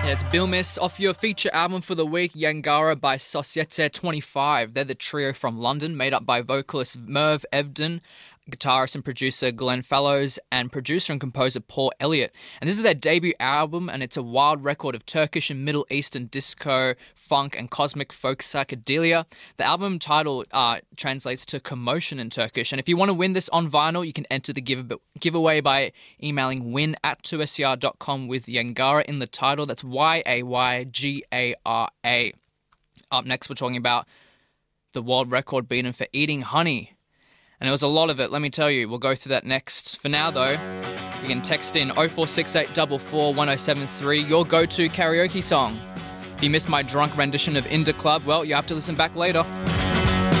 Yeah, it's Bill Miss off your feature album for the week, Yangara by Societe 25. They're the trio from London, made up by vocalist Merv Evden, guitarist and producer Glenn Fallows, and producer and composer Paul Elliott. And this is their debut album, and it's a wild record of Turkish and Middle Eastern disco, funk, and cosmic folk psychedelia. The album title translates to commotion in Turkish, and if you want to win this on vinyl, you can enter the giveaway by emailing win@2ser.com with Yangara in the title. That's Yaygara. Up next, we're talking about the world record beaten for eating honey. And it was a lot of it, let me tell you. We'll go through that next. For now, though, you can text in 0468441073 your go-to karaoke song. If you missed my drunk rendition of Inda Club, well, you have to listen back later.